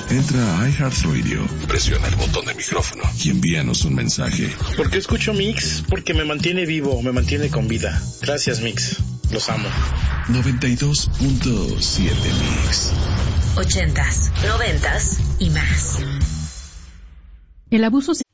Entra a iHeartRadio, presiona el botón de micrófono y envíanos un mensaje. ¿Por qué escucho Mix? Porque me mantiene vivo, me mantiene con vida. Gracias, Mix. Los amo. 92.7 Mix. 80s, 90s y más. El abuso